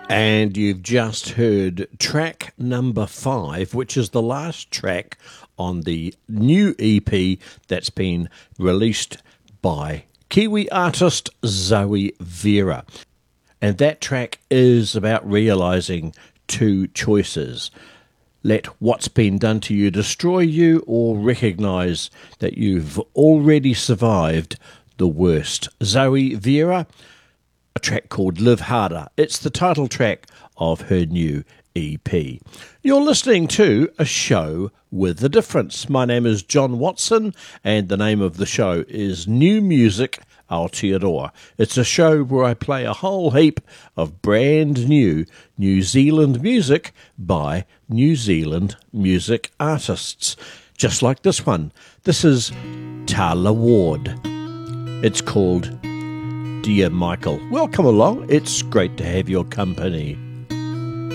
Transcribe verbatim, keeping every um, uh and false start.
And you've just heard track number five, which is the last track on the new E P that's been released by Kiwi artist Zoe Vera. And that track is about realising two choices. Let what's been done to you destroy you, or recognise that you've already survived the worst. Zoe Vera, a track called Live Harder. It's the title track of her new E P. You're listening to A Show with a Difference. My name is John Watson, and the name of the show is New Music Aotearoa. It's a show where I play a whole heap of brand new New Zealand music by New Zealand music artists. Just like this one. This is Tala Ward. It's called Dear Michael. Welcome along. It's great to have your company.